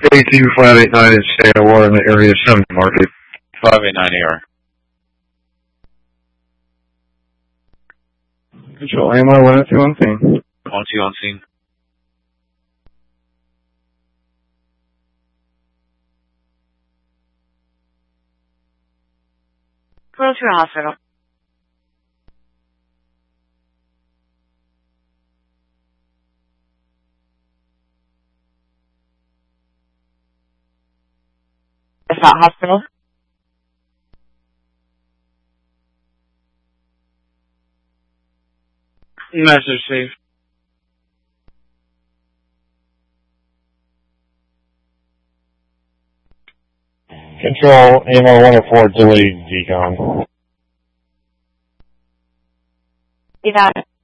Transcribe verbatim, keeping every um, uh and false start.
A two five eight nine is State of War in the area seven market. five eight nine A R. Control A M R one oh two on scene. one two on scene. Go to hospital. It's not hospital. Message safe. Control, A M R one oh four, delayed decon. You got it.